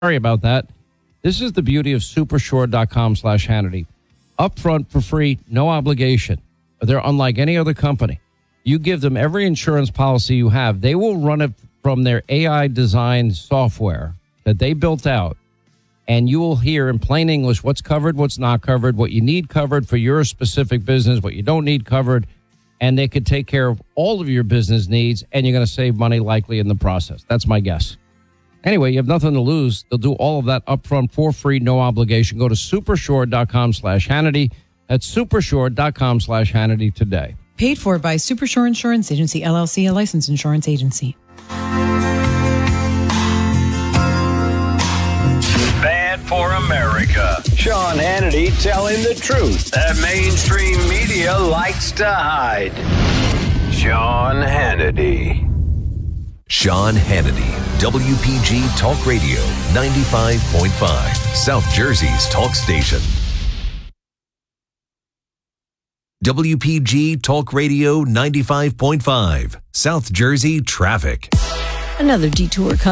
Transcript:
Sorry about that. This is the beauty of supersure.com/Hannity. Upfront for free, no obligation. They're unlike any other company. You give them every insurance policy you have. They will run it from their AI designed software that they built out. And you will hear in plain English what's covered, what's not covered, what you need covered for your specific business, what you don't need covered. And they could take care of all of your business needs, and you're going to save money likely in the process. That's my guess. Anyway, you have nothing to lose. They'll do all of that upfront for free, no obligation. Go to supersure.com/Hannity. That's supersure.com/Hannity today. Paid for by Supersure Insurance Agency, LLC, a licensed insurance agency. Bad for America. Sean Hannity telling the truth that mainstream media likes to hide. Sean Hannity. Sean Hannity, WPG Talk Radio 95.5, South Jersey's talk station. WPG Talk Radio 95.5, South Jersey traffic. Another detour